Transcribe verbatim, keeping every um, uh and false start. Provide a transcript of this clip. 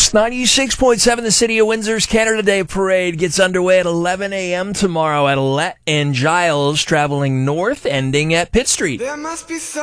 Kiss ninety-six point seven, the City of Windsor's Canada Day Parade gets underway at eleven a.m. tomorrow at Lett and Giles, traveling north, ending at Pitt Street. There must be some